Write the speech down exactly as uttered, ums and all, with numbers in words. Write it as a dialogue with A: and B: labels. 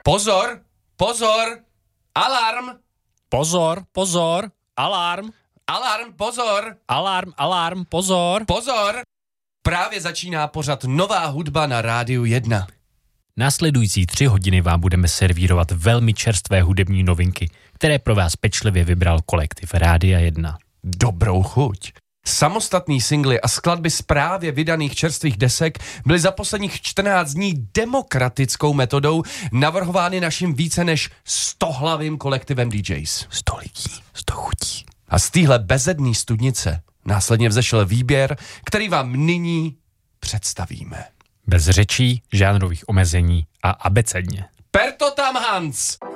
A: Pozor, pozor, alarm,
B: Pozor, pozor, alarm,
A: alarm, pozor,
B: alarm, alarm, pozor.
A: pozor. Právě začíná pořad Nová hudba na Rádiu jedna.
B: Následující tři hodiny vám budeme servírovat velmi čerstvé hudební novinky, které pro vás pečlivě vybral kolektiv Rádia jedna.
A: Dobrou chuť. Samostatný singly a skladby z právě vydaných čerstvých desek byly za posledních čtrnáct dní demokratickou metodou navrhovány naším více než stohlavým kolektivem D Js.
B: Sto lidí, sto chutí.
A: A z téhle bezedný studnice následně vzešel výběr, který vám nyní představíme.
B: Bez řečí, žánrových omezení a abecedně.
A: Per to tam, Hans!